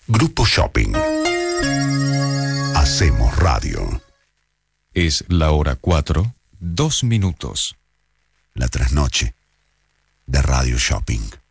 Grupo Shopping. Hacemos radio. Es la hora 4, 2 minutos. La trasnoche de Radio Shopping.